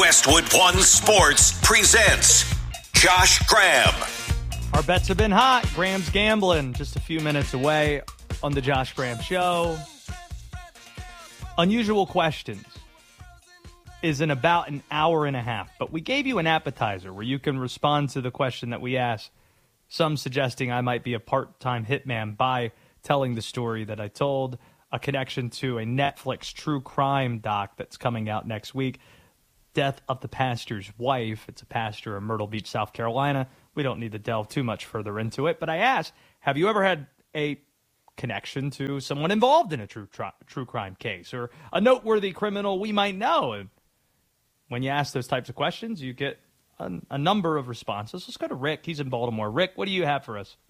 Westwood One Sports presents Josh Graham. Our bets have been hot. Graham's gambling just a few minutes away on the Josh Graham Show. Unusual Questions is in about an hour and a half, but we gave you an appetizer where you can respond to the question that we asked, some suggesting I might be a part-time hitman by telling the story that I told, a connection to a Netflix true crime doc that's coming out next week, death of the pastor's wife. It's a pastor in Myrtle Beach, South Carolina. We don't need to delve too much further into it, but I asked, have you ever had a connection to someone involved in a true crime case or a noteworthy criminal we might know? And when you ask those types of questions, you get a number of responses. Let's go to Rick. He's in Baltimore. Rick, what do you have for us?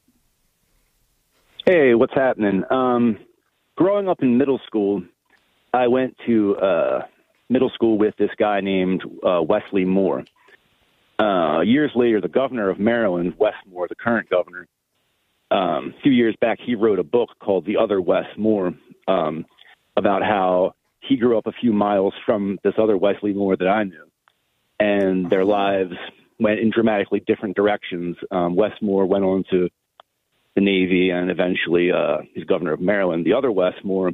Hey, what's happening? Growing up in middle school, I went to middle school with this guy named Wesley Moore. Years later, the governor of Maryland, Wes Moore, the current governor, a few years back, he wrote a book called The Other Wes Moore about how he grew up a few miles from this other Wesley Moore that I knew, and their lives went in dramatically different directions. Wes Moore went on to the Navy, and eventually he's governor of Maryland. The other Wes Moore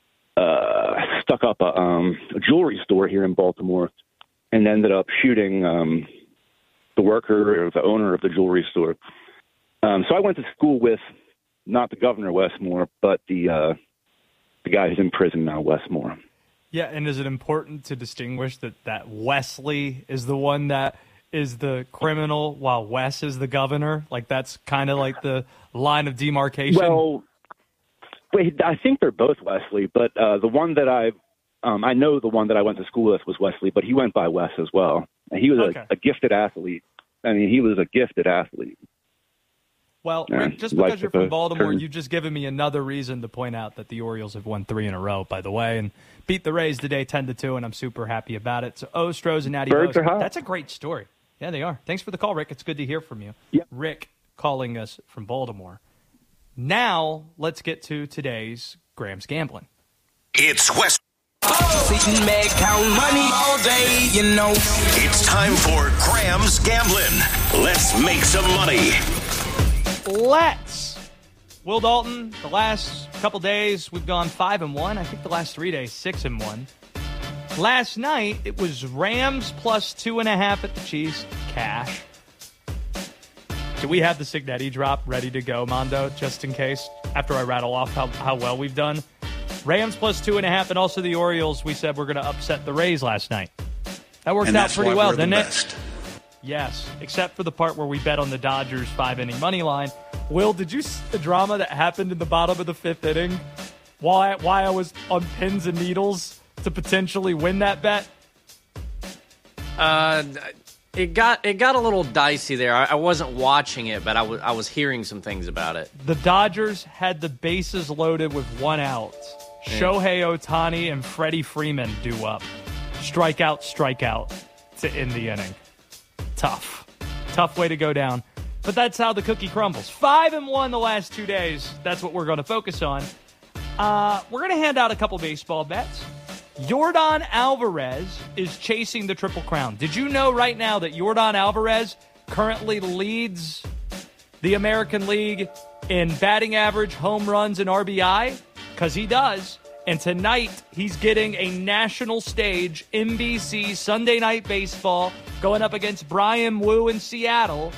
stuck up a jewelry store here in Baltimore and ended up shooting the worker or the owner of the jewelry store. So I went to school with not the governor, Wes Moore, but the guy who's in prison now, Wes Moore. Yeah, and is it important to distinguish that Wesley is the one that is the criminal while Wes is the governor? Like, that's kind of like the line of demarcation? Well, wait, I think they're both Wesley, but the one that I know the one that I went to school with was Wesley, but he went by Wes as well. And he was a gifted athlete. I mean, he was a gifted athlete. Well, Rick, just because you're from Baltimore, you've just given me another reason to point out that the Orioles have won 3 in a row, by the way, and beat the Rays today 10-2, and I'm super happy about it. So, Ostros and Natty Birds are hot. That's a great story. Yeah, they are. Thanks for the call, Rick. It's good to hear from you. Yep. Rick calling us from Baltimore. Now, let's get to today's Graham's Gambling. It's West. Sitting back, count money all day, you know. It's time for Graham's Gambling. Let's make some money. Let's. Will Dalton, the last couple days, we've gone 5-1. I think the last 3 days, 6-1. Last night, it was Rams plus 2.5 at the Chiefs. Cash. Do we have the Signetti drop ready to go, Mondo, just in case, after I rattle off how well we've done? Rams plus 2.5, and also the Orioles, we said we're going to upset the Rays last night. That worked out pretty well, didn't it? Yes, except for the part where we bet on the Dodgers 5-inning money line. Will, did you see the drama that happened in the bottom of the 5th inning? Why I was on pins and needles to potentially win that bet? It got a little dicey there. I wasn't watching it, but I was hearing some things about it. The Dodgers had the bases loaded with 1 out. Yeah. Shohei Ohtani and Freddie Freeman do up. Strikeout to end the inning. Tough way to go down. But that's how the cookie crumbles. 5-1 the last 2 days. That's what we're going to focus on. We're going to hand out a couple baseball bets. Yordan Alvarez is chasing the Triple Crown. Did you know right now that Yordan Alvarez currently leads the American League in batting average, home runs, and RBI? Because he does. And tonight, he's getting a national stage, NBC, Sunday Night Baseball, going up against Brian Wu in Seattle.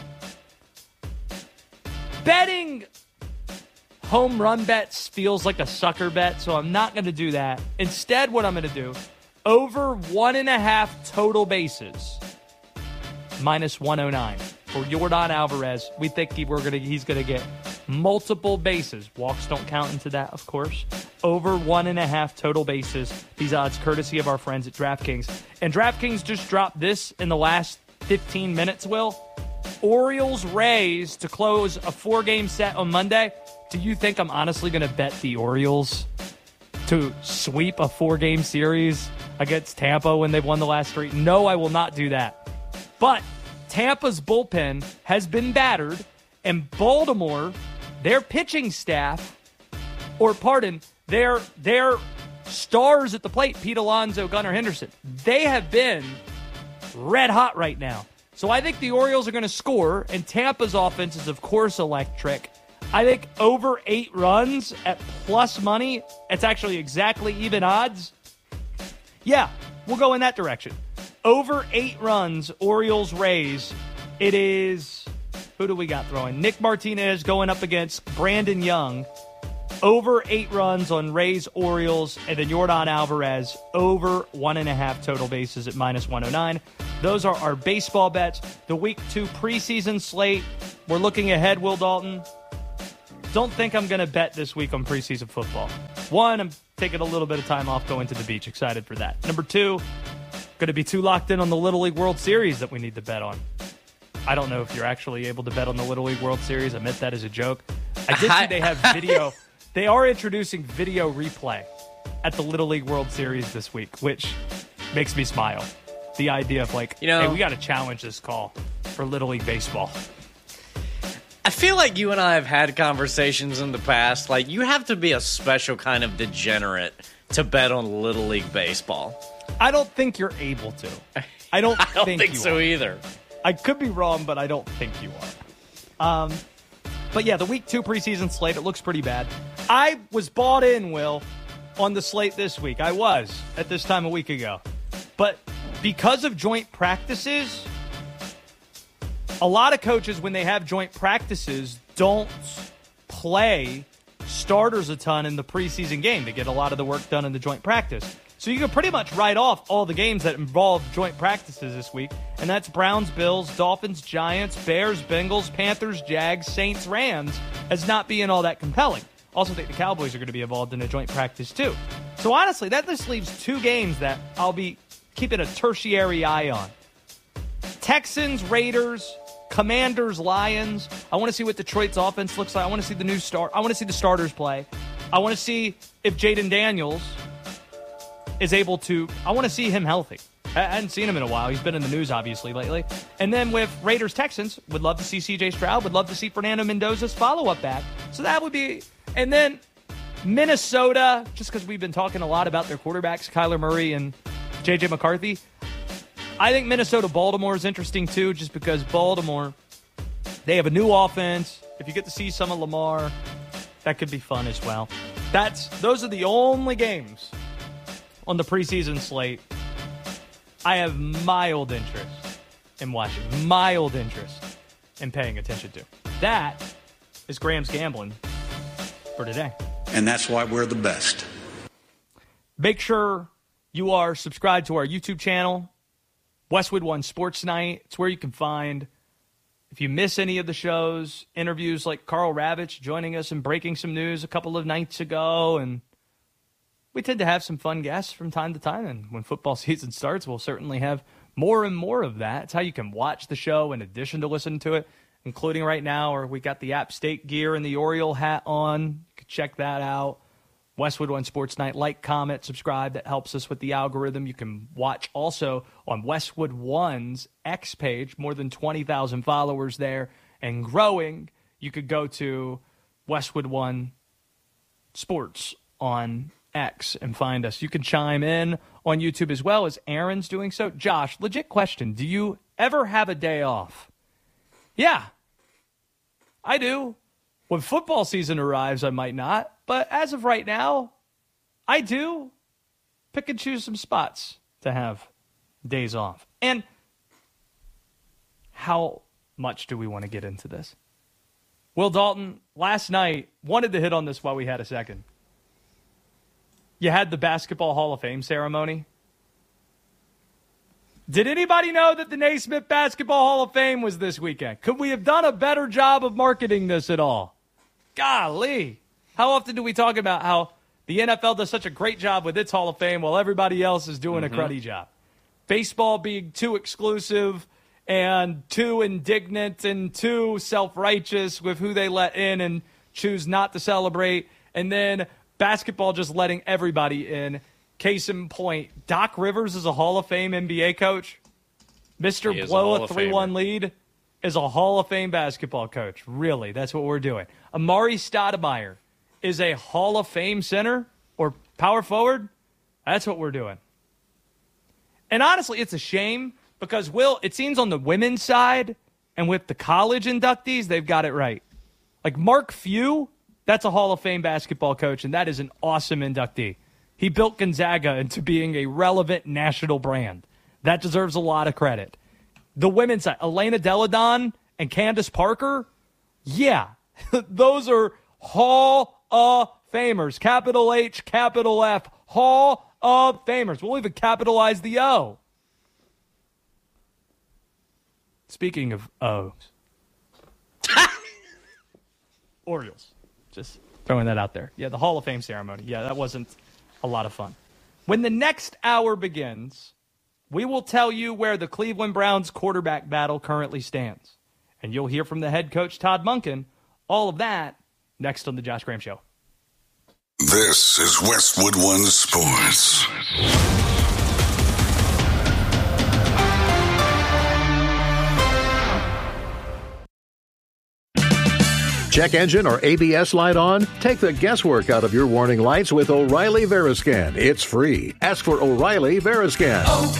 Betting home run bets feels like a sucker bet, so I'm not going to do that. Instead, what I'm going to do, over 1.5 total bases, minus 109 for Yordan Alvarez. We think he's going to get multiple bases. Walks don't count into that, of course. Over 1.5 total bases. These odds courtesy of our friends at DraftKings. And DraftKings just dropped this in the last 15 minutes, Will. Orioles-Rays to close a 4-game set on Monday. Do you think I'm honestly going to bet the Orioles to sweep a 4-game series against Tampa when they've won the last 3? No, I will not do that. But Tampa's bullpen has been battered, and Baltimore, their pitching staff, their stars at the plate, Pete Alonso, Gunnar Henderson, they have been red hot right now. So I think the Orioles are going to score, and Tampa's offense is, of course, electric. I think over 8 runs at plus money, it's actually exactly even odds. Yeah, we'll go in that direction. Over 8 runs, Orioles Rays. It is, who do we got throwing? Nick Martinez going up against Brandon Young. Over 8 runs on Rays Orioles, and then Yordan Alvarez over 1.5 total bases at minus 109. Those are our baseball bets. The Week 2 preseason slate. We're looking ahead, Will Dalton. Don't think I'm going to bet this week on preseason football. 1, I'm taking a little bit of time off going to the beach. Excited for that. Number 2, going to be too locked in on the Little League World Series that we need to bet on. I don't know if you're actually able to bet on the Little League World Series. I meant that as a joke. I did see they have video. They are introducing video replay at the Little League World Series this week, which makes me smile. The idea of hey, we got to challenge this call for Little League Baseball. I feel like you and I have had conversations in the past. Like, you have to be a special kind of degenerate to bet on Little League Baseball. I don't think you're able to. I don't think so are. Either. I could be wrong, but I don't think you are. But yeah, the Week 2 preseason slate, it looks pretty bad. I was bought in, Will, on the slate this week. I was at this time a week ago. But because of joint practices, a lot of coaches, when they have joint practices, don't play starters a ton in the preseason game to get a lot of the work done in the joint practice. So you can pretty much write off all the games that involve joint practices this week, and that's Browns, Bills, Dolphins, Giants, Bears, Bengals, Panthers, Jags, Saints, Rams as not being all that compelling. Also think the Cowboys are going to be involved in a joint practice too. So honestly, that just leaves 2 games that I'll be keeping a tertiary eye on. Texans, Raiders, Commanders, Lions. I want to see what Detroit's offense looks like. I want to see the new start. I want to see the starters play. I want to see if Jaden Daniels is able to. I want to see him healthy. I hadn't seen him in a while. He's been in the news, obviously, lately. And then with Raiders-Texans, would love to see C.J. Stroud. Would love to see Fernando Mendoza's follow-up back. So that would be. And then Minnesota, just because we've been talking a lot about their quarterbacks, Kyler Murray and J.J. McCarthy. I think Minnesota-Baltimore is interesting, too, just because Baltimore, they have a new offense. If you get to see some of Lamar, that could be fun as well. Those are the only games on the preseason slate I have mild interest in watching, mild interest in paying attention to. That is Graham's Gambling for today. And that's why we're the best. Make sure you are subscribed to our YouTube channel, Westwood One Sports Night. It's where you can find, if you miss any of the shows, interviews like Carl Ravitch joining us and breaking some news a couple of nights ago. And we tend to have some fun guests from time to time. And when football season starts, we'll certainly have more and more of that. It's how you can watch the show in addition to listen to it, including right now where we got the App State gear and the Oriole hat on. You can check that out. Westwood One Sports Night. Like, comment, subscribe. That helps us with the algorithm. You can watch also on Westwood One's X page. More than 20,000 followers there and growing. You could go to Westwood One Sports on X and find us. You can chime in on YouTube as well as Aaron's doing so. Josh, legit question. Do you ever have a day off? Yeah, I do. When football season arrives, I might not. But as of right now, I do pick and choose some spots to have days off. And how much do we want to get into this? Will Dalton, last night, wanted to hit on this while we had a second. You had the Basketball Hall of Fame ceremony. Did anybody know that the Naismith Basketball Hall of Fame was this weekend? Could we have done a better job of marketing this at all? Golly. How often do we talk about how the NFL does such a great job with its Hall of Fame while everybody else is doing a cruddy job? Baseball being too exclusive and too indignant and too self-righteous with who they let in and choose not to celebrate. And then basketball just letting everybody in. Case in point, Doc Rivers is a Hall of Fame NBA coach. Mr. Blow a 3-1 lead is a Hall of Fame basketball coach. Really, that's what we're doing. Amari Stoudemire is a Hall of Fame center or power forward. That's what we're doing. And honestly, it's a shame Because, Will, it seems on the women's side and with the college inductees, they've got it right. Like Mark Few, that's a Hall of Fame basketball coach, and that is an awesome inductee. He built Gonzaga into being a relevant national brand. That deserves a lot of credit. The women's side, Elena Deladon and Candace Parker, yeah, those are Hall of Famers. Capital H, capital F, Hall of Famers. We'll even capitalize the O. Speaking of O's. Orioles. Just throwing that out there. Yeah, the Hall of Fame ceremony. Yeah, that wasn't a lot of fun. When the next hour begins, we will tell you where the Cleveland Browns quarterback battle currently stands. And you'll hear from the head coach, Todd Monken. All of that next on The Josh Graham Show. This is Westwood One Sports. Check engine or ABS light on? Take the guesswork out of your warning lights with O'Reilly Veriscan. It's free. Ask for O'Reilly Veriscan.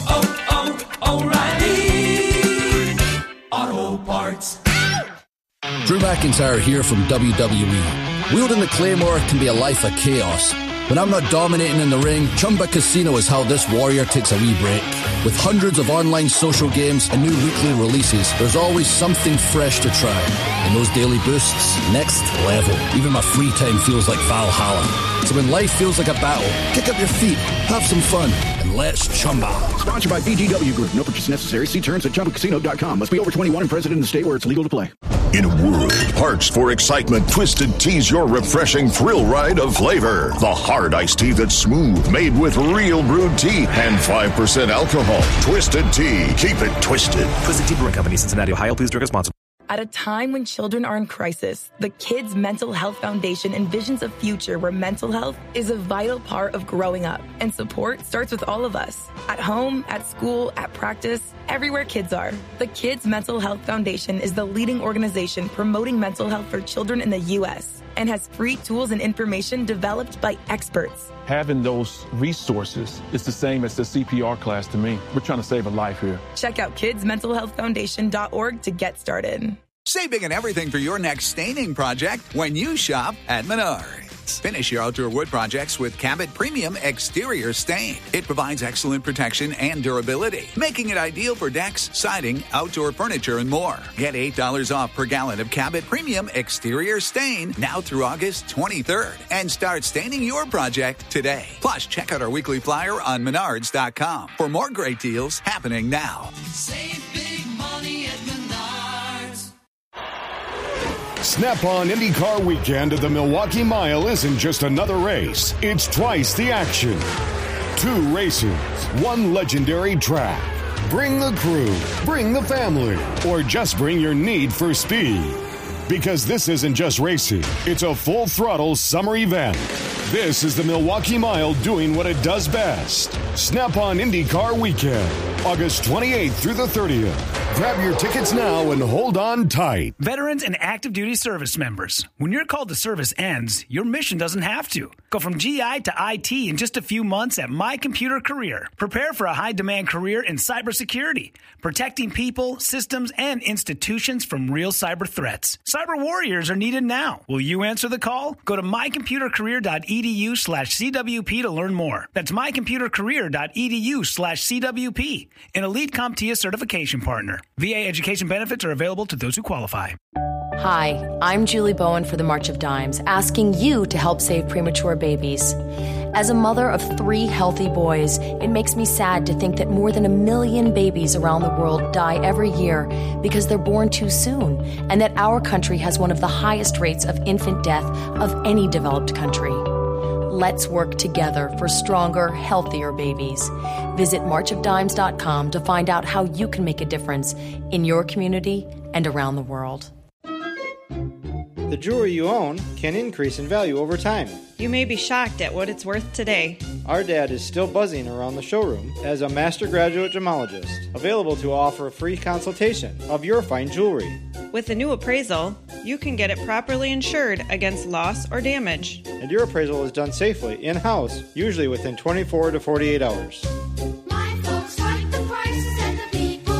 O'Reilly Auto Parts. Drew McIntyre here from WWE. Wielding the Claymore can be a life of chaos. When I'm not dominating in the ring, Chumba Casino is how this warrior takes a wee break. With hundreds of online social games and new weekly releases, there's always something fresh to try. And those daily boosts, next level. Even my free time feels like Valhalla. So when life feels like a battle, kick up your feet, have some fun, and let's Chumba. Sponsored by BGW Group. No purchase necessary. See terms at ChumbaCasino.com. Must be over 21 and present in the state where it's legal to play. In a world parched for excitement, Twisted Tea's your refreshing thrill ride of flavor. The hard iced tea that's smooth, made with real brewed tea and 5% alcohol. Twisted Tea. Keep it twisted. Twisted Tea Brewing Company, Cincinnati, Ohio. Please drink responsibly. At a time when children are in crisis, the Kids Mental Health Foundation envisions a future where mental health is a vital part of growing up. And support starts with all of us. At home, at school, at practice, everywhere kids are. The Kids Mental Health Foundation is the leading organization promoting mental health for children in the U.S. and has free tools and information developed by experts. Having those resources is the same as the CPR class to me. We're trying to save a life here. Check out kidsmentalhealthfoundation.org to get started. Save big on everything for your next staining project when you shop at Menards. Finish your outdoor wood projects with Cabot Premium Exterior Stain. It provides excellent protection and durability, making it ideal for decks, siding, outdoor furniture, and more. Get $8 off per gallon of Cabot Premium Exterior Stain now through August 23rd and start staining your project today. Plus, check out our weekly flyer on Menards.com for more great deals happening now. Save big money at Menards. Snap-on IndyCar weekend at the Milwaukee Mile isn't just another race. It's twice the action. 2 races, 1 legendary track. Bring the crew, bring the family, or just bring your need for speed. Because this isn't just racing, it's a full-throttle summer event. This is the Milwaukee Mile doing what it does best. Snap-on IndyCar weekend, August 28th through the 30th. Grab your tickets now and hold on tight. Veterans and active duty service members, when your call to service ends, your mission doesn't have to. Go from GI to IT in just a few months at My Computer Career. Prepare for a high-demand career in cybersecurity, protecting people, systems, and institutions from real cyber threats. Cyber warriors are needed now. Will you answer the call? Go to mycomputercareer.edu/CWP to learn more. That's mycomputercareer.edu/CWP, an elite CompTIA certification partner. VA education benefits are available to those who qualify. Hi, I'm Julie Bowen for the March of Dimes, asking you to help save premature babies. As a mother of 3 healthy boys, it makes me sad to think that more than 1 million babies around the world die every year because they're born too soon, and that our country has one of the highest rates of infant death of any developed country. Let's work together for stronger, healthier babies. Visit marchofdimes.com to find out how you can make a difference in your community and around the world. The jewelry you own can increase in value over time. You may be shocked at what it's worth today. Our dad is still buzzing around the showroom as a master graduate gemologist, available to offer a free consultation of your fine jewelry. With a new appraisal, you can get it properly insured against loss or damage. And your appraisal is done safely, in-house, usually within 24 to 48 hours. My folks like the prices and the people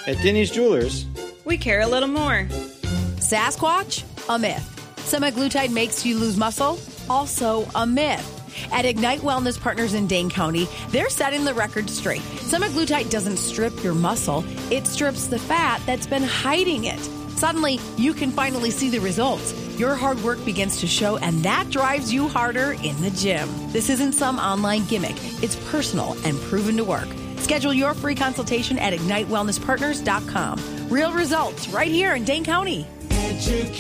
At Denny's Jewelers, we care a little more. Sasquatch? A myth. Semaglutide makes you lose muscle? Also a myth. At Ignite Wellness Partners in Dane County, they're setting the record straight. Semaglutide doesn't strip your muscle, it strips the fat that's been hiding it. Suddenly, you can finally see the results. Your hard work begins to show, and that drives you harder in the gym. This isn't some online gimmick. It's personal and proven to work. Schedule your free consultation at IgniteWellnessPartners.com. Real results right here in Dane County. Educate